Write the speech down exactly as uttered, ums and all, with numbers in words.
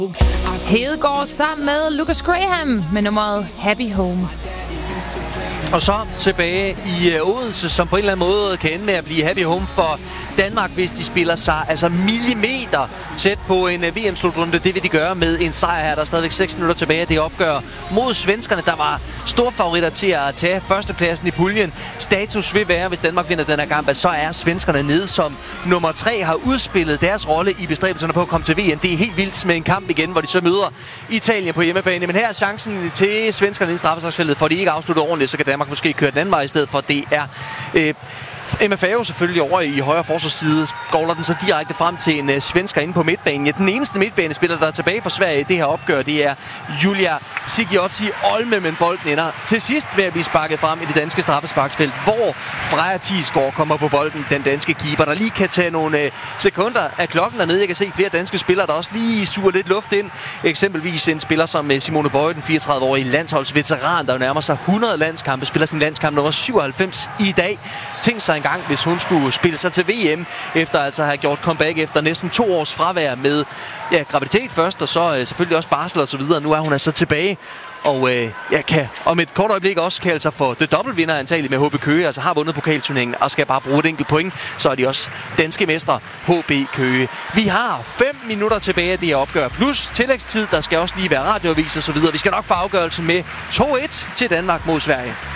Hedegaard sammen med Lucas Graham med nummeret Happy Home. Og så tilbage i uh, Odense, som på en eller anden måde kan ende med at blive happy home for Danmark, hvis de spiller sig altså millimeter tæt på en uh, V M-slutrunde. Det vil de gøre med en sejr her. Der er stadigvæk seks minutter tilbage af det opgør mod svenskerne, der var store favoritter til at tage førstepladsen i puljen. Status vil være, hvis Danmark vinder den her kamp, at så er svenskerne nede som nummer tre, har udspillet deres rolle i bestræbelserne på at komme til V M. Det er helt vildt med en kamp igen, hvor de så møder Italien på hjemmebane. Men her er chancen til svenskerne i straffesparksfeltet, for de ikke afsluttet ordentligt, så kan Danmark måske køre den anden vej i stedet for. Det er øh, M F A jo selvfølgelig over i højre forsvarsside, skovler den så direkte frem til en uh, svensker inde på midtbanen. Ja, den eneste midtbanespiller, der er tilbage for Sverige i det her opgør, det er Julia Sigiotti Olme, men bolden ender til sidst ved at blive sparket frem i det danske straffesparksfelt, hvor Freja Thiesgaard kommer på bolden, den danske keeper, der lige kan tage nogle uh, sekunder af klokken dernede. Jeg kan se flere danske spillere, der også lige suger lidt luft ind. Eksempelvis en spiller som uh, Simone Bøje, den fireogtredive-årige landsholdsveteran, der jo nærmer sig hundrede landskampe, spiller sin landskamp nummer syvoghalvfems i dag. Tænk sig en gang, hvis hun skulle spille sig til V M, efter altså at have gjort comeback efter næsten to års fravær med ja, graviditet først, og så øh, selvfølgelig også barsel og så videre. Nu er hun altså tilbage, og øh, jeg kan om et kort øjeblik også kalde sig for det dobbeltvinder antageligt med H B Køge, altså har vundet pokalturneringen og skal bare bruge et enkelt point, så er de også danske mestre H B Køge. Vi har fem minutter tilbage af det her opgør, plus tillægstid, der skal også lige være radioavis og så videre. Vi skal nok få afgørelsen med to et til Danmark mod Sverige.